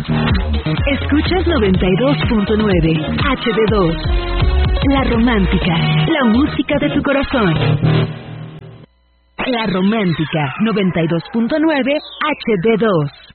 Escuchas 92.9 HD2. La Romántica, la música de tu corazón. La Romántica 92.9 HD2.